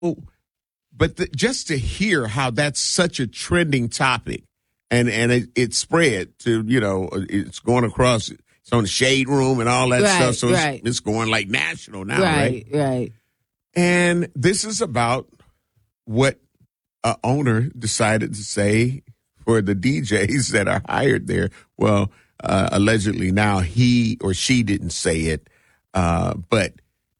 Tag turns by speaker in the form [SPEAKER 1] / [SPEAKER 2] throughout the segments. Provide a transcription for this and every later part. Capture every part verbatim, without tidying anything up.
[SPEAKER 1] but the, just to hear how that's such a trending topic, and and it, it spread to, you know, it's going across, it's on the Shade Room and all that
[SPEAKER 2] right,
[SPEAKER 1] stuff. So
[SPEAKER 2] right.
[SPEAKER 1] it's, it's going like national now,
[SPEAKER 2] right?
[SPEAKER 1] Right,
[SPEAKER 2] right.
[SPEAKER 1] And this is about what an owner decided to say for the D Js that are hired there. Well, uh, allegedly now he or she didn't say it, uh, but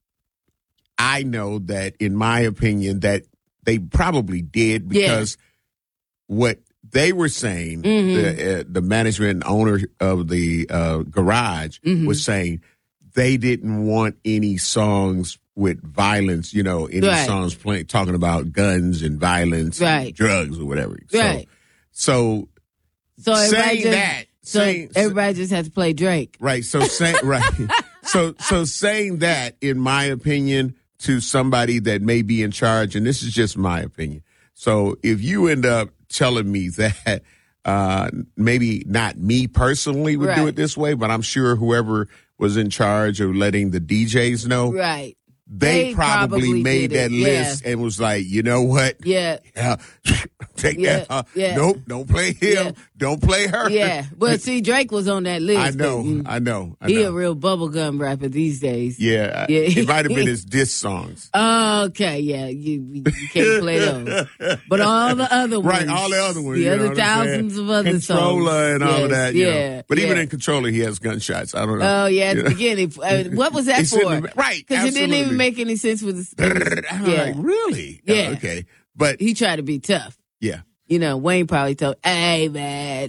[SPEAKER 1] I know that, in my opinion, that they probably did, because yeah. what they were saying, mm-hmm. the, uh, the management and owner of the uh, garage mm-hmm. was saying they didn't want any songs with violence, you know, any right. songs playing talking about guns and violence,
[SPEAKER 2] right.
[SPEAKER 1] and drugs or whatever.
[SPEAKER 2] Right.
[SPEAKER 1] So, so,
[SPEAKER 2] so
[SPEAKER 1] saying
[SPEAKER 2] just,
[SPEAKER 1] that,
[SPEAKER 2] so
[SPEAKER 1] saying,
[SPEAKER 2] everybody just has to play Drake,
[SPEAKER 1] right? So saying right, so so saying that, in my opinion, to somebody that may be in charge, and this is just my opinion. So if you end up telling me that, uh, maybe not me personally would
[SPEAKER 2] right.
[SPEAKER 1] do it this way, but I'm sure whoever was in charge of letting the D Js know,
[SPEAKER 2] right.
[SPEAKER 1] They,
[SPEAKER 2] they
[SPEAKER 1] probably,
[SPEAKER 2] probably
[SPEAKER 1] made that
[SPEAKER 2] yeah.
[SPEAKER 1] list and was like, you know what?
[SPEAKER 2] Yeah.
[SPEAKER 1] yeah. Take
[SPEAKER 2] yeah.
[SPEAKER 1] that. Uh,
[SPEAKER 2] yeah.
[SPEAKER 1] Nope. Don't play him.
[SPEAKER 2] Yeah.
[SPEAKER 1] Don't play her.
[SPEAKER 2] Yeah. Well, see, Drake was on that list.
[SPEAKER 1] I know. You, I know. I
[SPEAKER 2] he
[SPEAKER 1] know.
[SPEAKER 2] a real bubblegum rapper these days.
[SPEAKER 1] Yeah. yeah. It might have been his diss songs.
[SPEAKER 2] Okay. Yeah. You, you can't play those. But all the other ones.
[SPEAKER 1] Right. All the other ones.
[SPEAKER 2] The other thousands of other
[SPEAKER 1] Controller
[SPEAKER 2] songs.
[SPEAKER 1] Controller and all
[SPEAKER 2] yes,
[SPEAKER 1] of that. You
[SPEAKER 2] yeah.
[SPEAKER 1] know. But
[SPEAKER 2] yeah.
[SPEAKER 1] even in Controller, he has gunshots. I don't know.
[SPEAKER 2] Oh, yeah. At
[SPEAKER 1] you
[SPEAKER 2] the
[SPEAKER 1] know?
[SPEAKER 2] beginning. Uh, what was that
[SPEAKER 1] it's
[SPEAKER 2] for?
[SPEAKER 1] The, right.
[SPEAKER 2] Because it didn't even
[SPEAKER 1] absolutely.
[SPEAKER 2] make any sense with the.
[SPEAKER 1] I'm
[SPEAKER 2] yeah.
[SPEAKER 1] like, really?
[SPEAKER 2] Yeah.
[SPEAKER 1] Oh, okay. But
[SPEAKER 2] he tried to be tough.
[SPEAKER 1] Yeah.
[SPEAKER 2] You know, Wayne probably told, hey, man,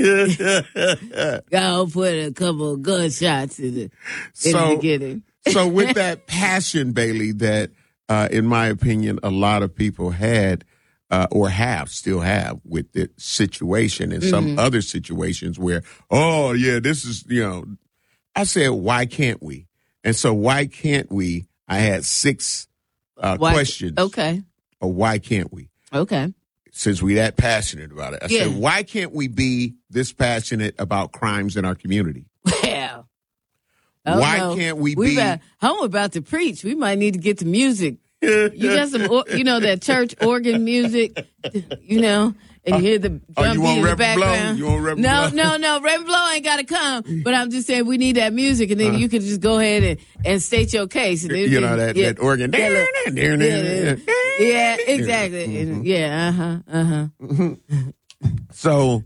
[SPEAKER 2] go put a couple of gunshots in the, in
[SPEAKER 1] so,
[SPEAKER 2] the beginning.
[SPEAKER 1] So with that passion, Bailey, that, uh, in my opinion, a lot of people had uh, or have, still have with the situation and some mm-hmm. other situations where, oh, yeah, this is, you know, I said, why can't we? And so why can't we? I had six uh,
[SPEAKER 2] why,
[SPEAKER 1] questions.
[SPEAKER 2] Okay.
[SPEAKER 1] Or why can't we?
[SPEAKER 2] Okay.
[SPEAKER 1] Since we that passionate about it. I
[SPEAKER 2] yeah.
[SPEAKER 1] said, why can't we be this passionate about crimes in our community?
[SPEAKER 2] Well, oh,
[SPEAKER 1] why
[SPEAKER 2] no.
[SPEAKER 1] can't we
[SPEAKER 2] we
[SPEAKER 1] be?
[SPEAKER 2] About, I'm about to preach. We might need to get to music. You got some, you know, that church organ music, you know, and you hear the drum
[SPEAKER 1] oh, you
[SPEAKER 2] beat
[SPEAKER 1] want
[SPEAKER 2] in the
[SPEAKER 1] Reverend
[SPEAKER 2] background.
[SPEAKER 1] Blow? You want Reverend
[SPEAKER 2] no,
[SPEAKER 1] Blow?
[SPEAKER 2] no, no. Reverend Blow ain't got to come. But I'm just saying we need that music, and then uh, you can just go ahead and, and state your case. And then,
[SPEAKER 1] you know, that,
[SPEAKER 2] yeah,
[SPEAKER 1] that organ.
[SPEAKER 2] Yeah, yeah, yeah, exactly.
[SPEAKER 1] Mm-hmm.
[SPEAKER 2] Yeah, uh-huh, uh-huh.
[SPEAKER 1] Mm-hmm. So,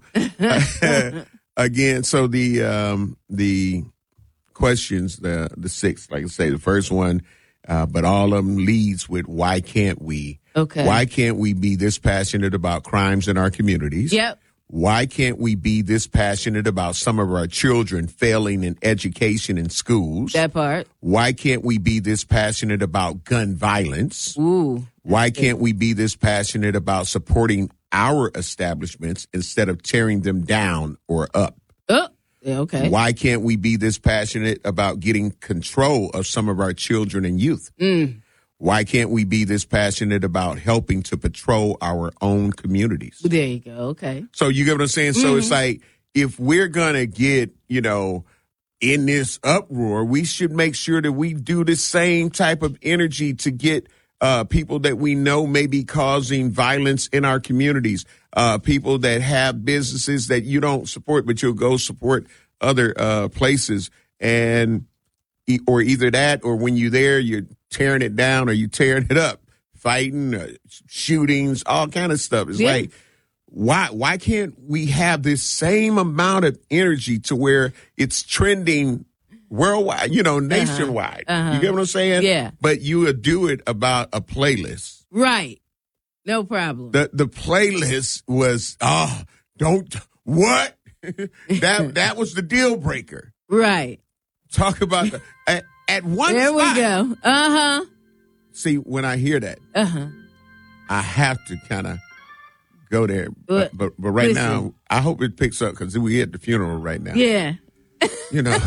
[SPEAKER 1] uh, again, so the um, the questions, the the six, like I say, the first one, uh, but all of them leads with why can't we?
[SPEAKER 2] Okay.
[SPEAKER 1] Why can't we be this passionate about crimes in our communities?
[SPEAKER 2] Yep.
[SPEAKER 1] Why can't we be this passionate about some of our children failing in education in schools?
[SPEAKER 2] That part.
[SPEAKER 1] Why can't we be this passionate about gun violence?
[SPEAKER 2] Ooh.
[SPEAKER 1] Why can't we be this passionate about supporting our establishments instead of tearing them down or up?
[SPEAKER 2] Oh, yeah, okay.
[SPEAKER 1] Why can't we be this passionate about getting control of some of our children and youth?
[SPEAKER 2] Mm.
[SPEAKER 1] Why can't we be this passionate about helping to patrol our own communities?
[SPEAKER 2] There you go. Okay.
[SPEAKER 1] So you get what I'm saying? Mm-hmm. So it's like, if we're going to get, you know, in this uproar, we should make sure that we do the same type of energy to get uh, people that we know may be causing violence in our communities, uh, people that have businesses that you don't support, but you'll go support other uh, places. And or either that, or when you're there, you're tearing it down or you tearing it up, fighting, uh, shootings, all kind of stuff. It's yeah. like, why why can't we have this same amount of energy to where it's trending worldwide, you know, nationwide? Uh-huh. Uh-huh. You get what I'm saying?
[SPEAKER 2] Yeah.
[SPEAKER 1] But you would do it about a playlist.
[SPEAKER 2] Right. No problem.
[SPEAKER 1] The the playlist was, oh, don't, what? that that was the deal breaker.
[SPEAKER 2] Right.
[SPEAKER 1] Talk about the, at, at one
[SPEAKER 2] there
[SPEAKER 1] spot.
[SPEAKER 2] There we go. Uh-huh.
[SPEAKER 1] See, when I hear that,
[SPEAKER 2] uh-huh.
[SPEAKER 1] I have to kind of go there. But, but, but right listen. now, I hope it picks up because we're at the funeral right now.
[SPEAKER 2] Yeah.
[SPEAKER 1] You know.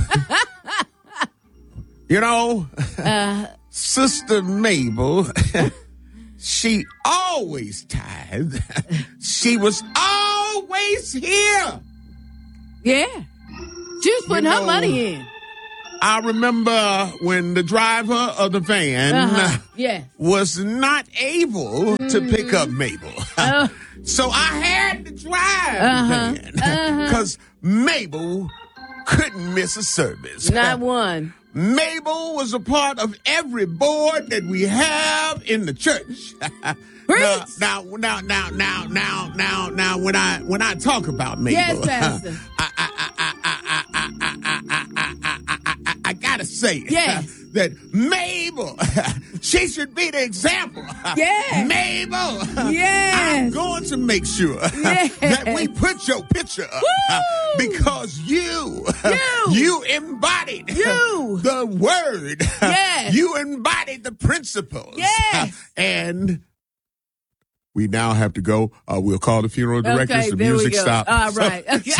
[SPEAKER 1] you know,
[SPEAKER 2] uh,
[SPEAKER 1] Sister Mabel, she always tithed. She was always here.
[SPEAKER 2] Yeah. She was putting you know, her money in.
[SPEAKER 1] I remember when the driver of the van
[SPEAKER 2] Uh-huh. Yes.
[SPEAKER 1] was not able to pick up Mabel.
[SPEAKER 2] Uh.
[SPEAKER 1] So I had to drive
[SPEAKER 2] Uh-huh.
[SPEAKER 1] the van because Mabel couldn't miss a service.
[SPEAKER 2] Not one.
[SPEAKER 1] Mabel was a part of every board that we have in the church.
[SPEAKER 2] Preach.
[SPEAKER 1] Now, now, now, now, now, now, now, when I when I talk about Mabel,
[SPEAKER 2] Yes, Pastor.
[SPEAKER 1] I, I, I, I, I, I, I, I, I, I, I, I, I gotta say
[SPEAKER 2] Yes.
[SPEAKER 1] that Mabel, she should be the example.
[SPEAKER 2] Yes.
[SPEAKER 1] Mabel,
[SPEAKER 2] Yes.
[SPEAKER 1] I'm going to make sure
[SPEAKER 2] Yes.
[SPEAKER 1] that we put your picture up
[SPEAKER 2] Woo.
[SPEAKER 1] because you,
[SPEAKER 2] You.
[SPEAKER 1] you embodied
[SPEAKER 2] You.
[SPEAKER 1] the word.
[SPEAKER 2] Yes.
[SPEAKER 1] You embodied the principles.
[SPEAKER 2] Yes.
[SPEAKER 1] And we now have to go. Uh, we'll call the funeral directors.
[SPEAKER 2] Okay,
[SPEAKER 1] the
[SPEAKER 2] there
[SPEAKER 1] music
[SPEAKER 2] we go.
[SPEAKER 1] stopped.
[SPEAKER 2] All right. Okay.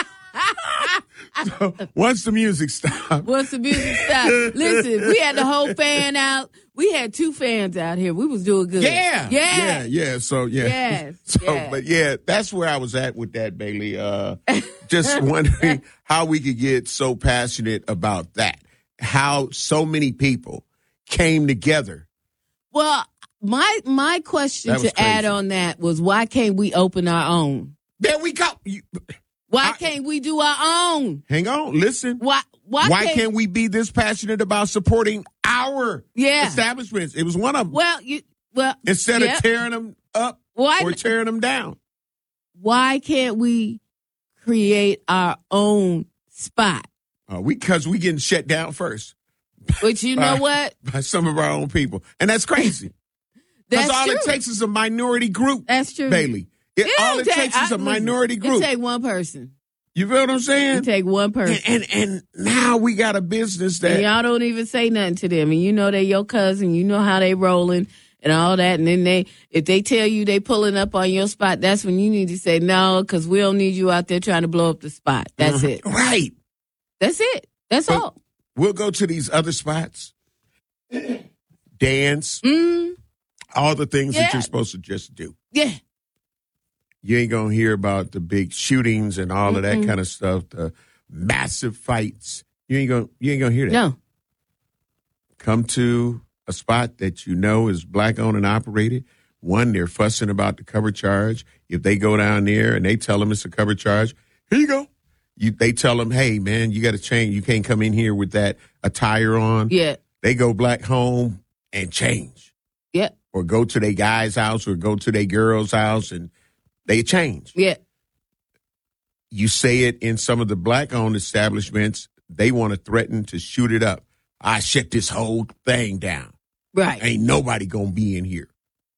[SPEAKER 1] So, once the music stopped.
[SPEAKER 2] Once the music stopped. Listen, we had the whole fan out. We had two fans out here. We was doing good.
[SPEAKER 1] Yeah.
[SPEAKER 2] Yeah.
[SPEAKER 1] Yeah. Yeah. So, yeah.
[SPEAKER 2] Yes,
[SPEAKER 1] So,
[SPEAKER 2] yes.
[SPEAKER 1] but yeah, that's where I was at with that, Bailey. Uh, just wondering how we could get so passionate about that. How so many people came together.
[SPEAKER 2] Well, my my question
[SPEAKER 1] That was
[SPEAKER 2] to add
[SPEAKER 1] crazy.
[SPEAKER 2] on that was why can't we open our own?
[SPEAKER 1] There we go. You,
[SPEAKER 2] Why
[SPEAKER 1] I-
[SPEAKER 2] can't we do our own?
[SPEAKER 1] hang on. Listen.
[SPEAKER 2] Why why,
[SPEAKER 1] Why
[SPEAKER 2] can't,
[SPEAKER 1] can't we be this passionate about supporting our
[SPEAKER 2] Yeah.
[SPEAKER 1] establishments? It was one of them.
[SPEAKER 2] Well, you well
[SPEAKER 1] Instead
[SPEAKER 2] yeah.
[SPEAKER 1] of tearing them up
[SPEAKER 2] why
[SPEAKER 1] or tearing them down.
[SPEAKER 2] why can't we create our own spot?
[SPEAKER 1] Uh, we because we getting shut down first
[SPEAKER 2] But you know
[SPEAKER 1] Right.
[SPEAKER 2] what?
[SPEAKER 1] by some of our own people, and that's crazy. Because
[SPEAKER 2] That's
[SPEAKER 1] all
[SPEAKER 2] true.
[SPEAKER 1] it takes is a minority group.
[SPEAKER 2] That's true.
[SPEAKER 1] Bailey. It,
[SPEAKER 2] It
[SPEAKER 1] all
[SPEAKER 2] don't
[SPEAKER 1] it
[SPEAKER 2] take-
[SPEAKER 1] takes is
[SPEAKER 2] I-
[SPEAKER 1] a
[SPEAKER 2] listen,
[SPEAKER 1] minority group.
[SPEAKER 2] It take one person.
[SPEAKER 1] You feel what I'm
[SPEAKER 2] It
[SPEAKER 1] saying?
[SPEAKER 2] take one person.
[SPEAKER 1] And, and and now we got a business that
[SPEAKER 2] And y'all don't even say nothing to them. And you know they your cousin. You know how they rolling and all that. And then they, if they tell you they pulling up on your spot, that's when you need to say no, because we don't need you out there trying to blow up the spot. That's
[SPEAKER 1] Mhm.
[SPEAKER 2] it.
[SPEAKER 1] Right.
[SPEAKER 2] That's it. That's
[SPEAKER 1] But-
[SPEAKER 2] all.
[SPEAKER 1] We'll go to these other spots, dance,
[SPEAKER 2] Mm,
[SPEAKER 1] all the things that
[SPEAKER 2] Yeah.
[SPEAKER 1] you're supposed to just do.
[SPEAKER 2] yeah.
[SPEAKER 1] You ain't gonna hear about the big shootings and all of that
[SPEAKER 2] Mm-mm.
[SPEAKER 1] kind of stuff, the massive fights. You ain't gonna you ain't gonna hear that.
[SPEAKER 2] No.
[SPEAKER 1] Come to a spot that you know is black owned and operated. One, they're fussing about the cover charge. If they go down there and they tell them it's a cover charge, here you go. You they tell them, hey man, you got to change. You can't come in here with that attire on.
[SPEAKER 2] Yeah.
[SPEAKER 1] They go black home and change,
[SPEAKER 2] Yeah.
[SPEAKER 1] or go to their guy's house, or go to their girl's house and they change.
[SPEAKER 2] Yeah.
[SPEAKER 1] You say it in some of the black-owned establishments, they want to threaten to shoot it up. I shut this whole thing down.
[SPEAKER 2] Right.
[SPEAKER 1] Ain't nobody gonna be in here.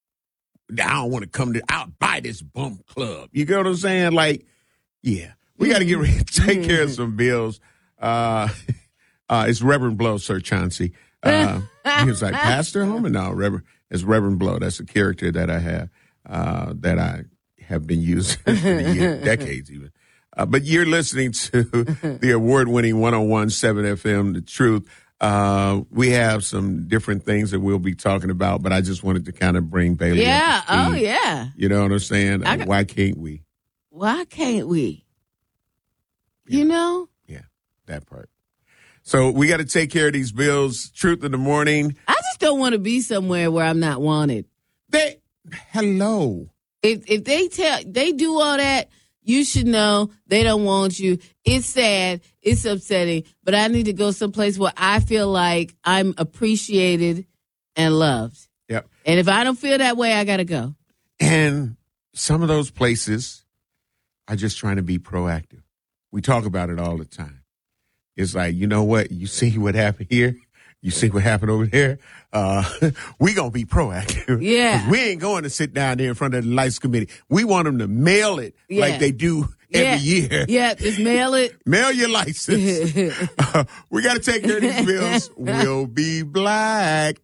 [SPEAKER 1] I don't want to come to. I'll buy this bum club. You get what I'm saying? Like, yeah, we got to get ready to take care of some bills. Uh, uh, it's Reverend Blow, Sir Chauncey. Uh, he was like, Pastor Homer? No, Reverend. It's Reverend Blow. That's a character that I have uh, that I have been using for years, decades even. Uh, but you're listening to the award-winning one oh one point seven F M, The Truth. Uh, we have some different things that we'll be talking about, but I just wanted to kind of bring Bailey
[SPEAKER 2] Yeah.
[SPEAKER 1] up to
[SPEAKER 2] Oh,
[SPEAKER 1] speed.
[SPEAKER 2] yeah.
[SPEAKER 1] You know what I'm saying?
[SPEAKER 2] I
[SPEAKER 1] Uh,
[SPEAKER 2] got-
[SPEAKER 1] why can't we?
[SPEAKER 2] Why can't we?
[SPEAKER 1] Yeah.
[SPEAKER 2] You know?
[SPEAKER 1] Yeah, that part. So we got to take care of these bills. Truth in the morning.
[SPEAKER 2] I just don't want to be somewhere where I'm not wanted.
[SPEAKER 1] They, hello.
[SPEAKER 2] If if they tell they do all that, you should know they don't want you. It's sad. It's upsetting. But I need to go someplace where I feel like I'm appreciated and loved.
[SPEAKER 1] Yep.
[SPEAKER 2] And if I don't feel that way, I gotta go.
[SPEAKER 1] And some of those places are just trying to be proactive. We talk about it all the time. It's like, you know what? You see what happened here? You see what happened over there? Uh, we going to be proactive.
[SPEAKER 2] Yeah.
[SPEAKER 1] 'Cause we ain't going to sit down there in front of the Lights Committee. We want them to mail it
[SPEAKER 2] Yeah.
[SPEAKER 1] like they do every
[SPEAKER 2] Yeah.
[SPEAKER 1] year.
[SPEAKER 2] Yeah, just mail it.
[SPEAKER 1] Mail your license. Uh, we got to take care of these bills. We'll be black.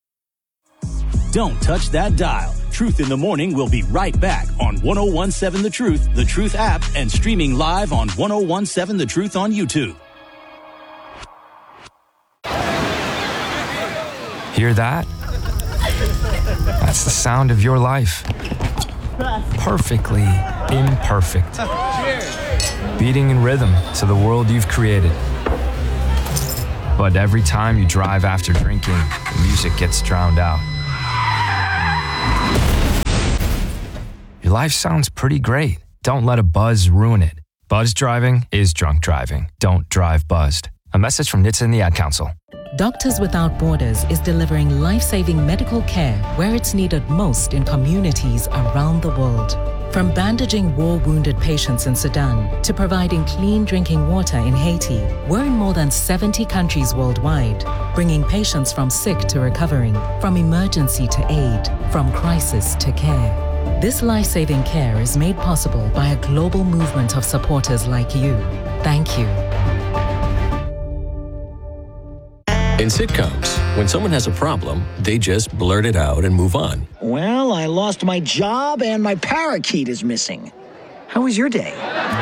[SPEAKER 3] Don't touch that dial. Truth in the Morning will be right back on one oh one point seven The Truth, The Truth app, and streaming live on one oh one point seven The Truth on YouTube.
[SPEAKER 4] Hear that? That's the sound of your life. Perfectly imperfect. Beating in rhythm to the world you've created. But every time you drive after drinking, the music gets drowned out. Your life sounds pretty great. Don't let a buzz ruin it. Buzz driving is drunk driving. Don't drive buzzed. A message from N H T S A and the Ad Council.
[SPEAKER 5] Doctors Without Borders is delivering life-saving medical care where it's needed most in communities around the world. From bandaging war-wounded patients in Sudan to providing clean drinking water in Haiti, we're in more than seventy countries worldwide, bringing patients from sick to recovering, from emergency to aid, from crisis to care. This life-saving care is made possible by a global movement of supporters like you. Thank you.
[SPEAKER 6] In sitcoms, when someone has a problem, they just blurt it out and move on.
[SPEAKER 7] Well, I lost my job and my parakeet is missing. How was your day?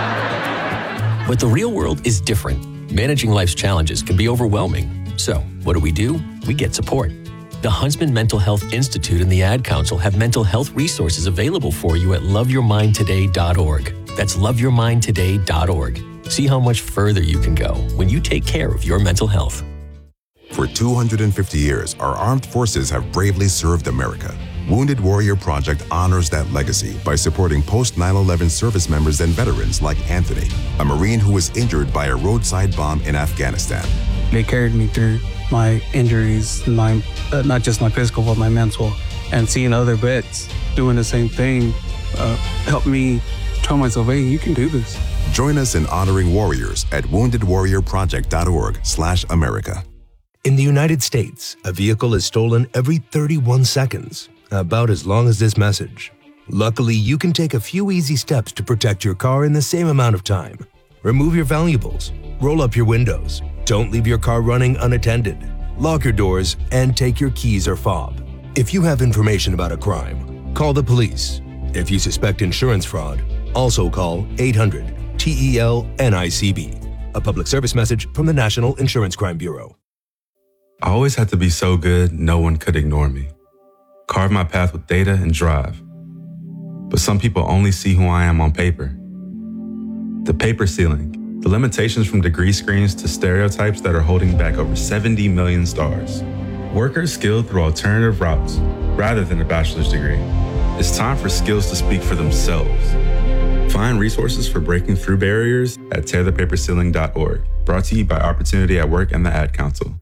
[SPEAKER 6] But the real world is different. Managing life's challenges can be overwhelming. So, what do we do? We get support. The Huntsman Mental Health Institute and the Ad Council have mental health resources available for you at love your mind today dot org. That's love your mind today dot org. See how much further you can go when you take care of your mental health.
[SPEAKER 8] For two hundred fifty years, our armed forces have bravely served America. Wounded Warrior Project honors that legacy by supporting post nine eleven service members and veterans like Anthony, a Marine who was injured by a roadside bomb in Afghanistan.
[SPEAKER 9] They carried me through my injuries, my uh, not just my physical, but my mental. And seeing other vets doing the same thing uh, helped me tell myself, hey, you can do this.
[SPEAKER 8] Join us in honoring warriors at wounded warrior project dot org slash America.
[SPEAKER 10] In the United States, a vehicle is stolen every thirty-one seconds, about as long as this message. Luckily, you can take a few easy steps to protect your car in the same amount of time. Remove your valuables, roll up your windows, don't leave your car running unattended, lock your doors, and take your keys or fob. If you have information about a crime, call the police. If you suspect insurance fraud, also call eight hundred T E L N I C B. A public service message from the National Insurance Crime Bureau.
[SPEAKER 11] I always had to be so good, no one could ignore me. Carve my path with data and drive. But some people only see who I am on paper. The paper ceiling, the limitations from degree screens to stereotypes that are holding back over seventy million stars. Workers skilled through alternative routes rather than a bachelor's degree. It's time for skills to speak for themselves. Find resources for breaking through barriers at tear the paper ceiling dot org. Brought to you by Opportunity at Work and the Ad Council.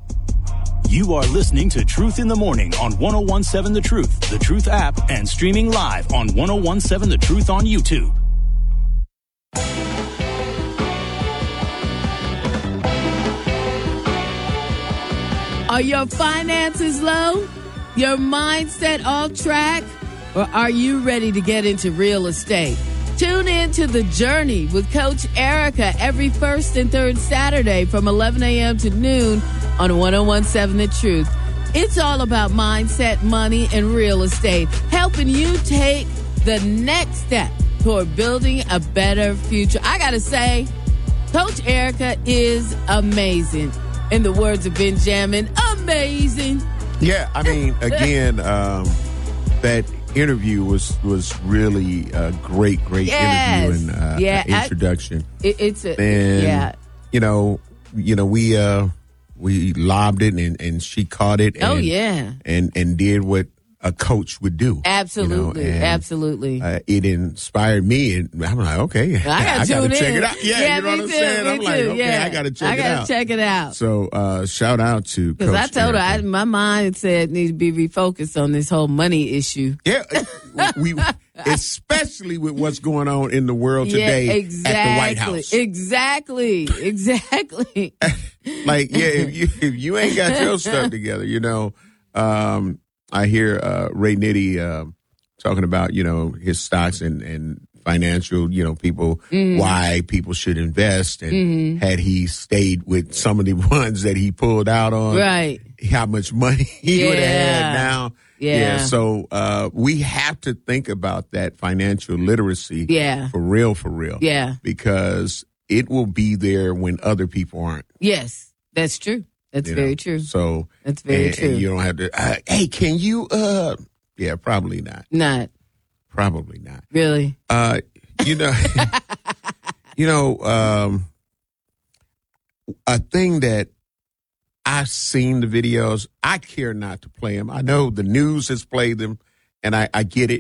[SPEAKER 3] You are listening to Truth in the Morning on ten seventeen The Truth, The Truth app, and streaming live on ten seventeen The Truth on YouTube.
[SPEAKER 2] Are your finances low? Your mindset off track? Or are you ready to get into real estate? Tune in to The Journey with Coach Erica every first and third Saturday from eleven a.m. to noon on ten seventeen The Truth. It's all about mindset, money, and real estate, helping you take the next step toward building a better future. I got to say, Coach Erica is amazing. In the words of Benjamin, amazing.
[SPEAKER 1] Yeah, I mean, again, um, that interview was was really a great, great
[SPEAKER 2] yes.
[SPEAKER 1] interview and uh,
[SPEAKER 2] yeah,
[SPEAKER 1] introduction.
[SPEAKER 2] I, it, it's a
[SPEAKER 1] and,
[SPEAKER 2] yeah.
[SPEAKER 1] You know, you know, we uh, we lobbed it and, and she caught it. And,
[SPEAKER 2] oh yeah,
[SPEAKER 1] and and did what a coach would do.
[SPEAKER 2] Absolutely,
[SPEAKER 1] you know? and,
[SPEAKER 2] absolutely.
[SPEAKER 1] Uh, it inspired me, and I'm like, okay,
[SPEAKER 2] I gotta,
[SPEAKER 1] I gotta
[SPEAKER 2] check
[SPEAKER 1] in. it out. Yeah,
[SPEAKER 2] yeah
[SPEAKER 1] you know
[SPEAKER 2] me
[SPEAKER 1] what I'm
[SPEAKER 2] too,
[SPEAKER 1] saying?
[SPEAKER 2] Me
[SPEAKER 1] I'm
[SPEAKER 2] too.
[SPEAKER 1] like, okay,
[SPEAKER 2] yeah.
[SPEAKER 1] I gotta check
[SPEAKER 2] I
[SPEAKER 1] it
[SPEAKER 2] gotta
[SPEAKER 1] out.
[SPEAKER 2] check it out.
[SPEAKER 1] So, uh, shout out to
[SPEAKER 2] because I told
[SPEAKER 1] Erica.
[SPEAKER 2] her I, my mindset needs to be refocused on this whole money issue.
[SPEAKER 1] Yeah, we especially with what's going on in the world today
[SPEAKER 2] yeah, exactly,
[SPEAKER 1] at the White House.
[SPEAKER 2] Exactly, exactly.
[SPEAKER 1] Like, yeah, if you if you ain't got your stuff together, you know. Um, I hear uh, Ray Nitty uh, talking about, you know, his stocks and, and financial, you know, people, mm. why people should invest. And mm-hmm. had he stayed with some of the ones that he pulled out on,
[SPEAKER 2] right,
[SPEAKER 1] how much money he
[SPEAKER 2] yeah.
[SPEAKER 1] would have had now.
[SPEAKER 2] Yeah.
[SPEAKER 1] yeah so uh, we have to think about that financial literacy
[SPEAKER 2] yeah.
[SPEAKER 1] for real, for real.
[SPEAKER 2] Yeah.
[SPEAKER 1] Because it will be there when other people aren't.
[SPEAKER 2] Yes, that's true. That's
[SPEAKER 1] you
[SPEAKER 2] very
[SPEAKER 1] know?
[SPEAKER 2] true.
[SPEAKER 1] So
[SPEAKER 2] that's very
[SPEAKER 1] and,
[SPEAKER 2] true.
[SPEAKER 1] And you don't have to. Uh, hey, can you? Uh, yeah, probably not.
[SPEAKER 2] Not.
[SPEAKER 1] Probably not.
[SPEAKER 2] Really.
[SPEAKER 1] Uh, you know. you know, um, a thing that I've seen the videos. I care not to play them. I know the news has played them, and I, I get it.